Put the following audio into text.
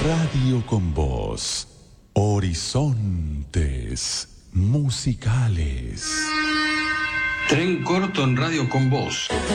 Radio con Voz. Horizontes musicales. Tren corto en Radio con Voz.